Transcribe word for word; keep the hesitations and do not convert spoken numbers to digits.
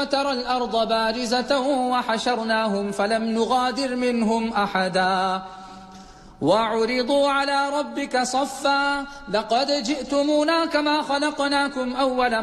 وترى الأرض بارزة وحشرناهم فلم نغادر منهم أحدا وعرضوا على ربك صفا لقد جئتمونا كما خلقناكم أول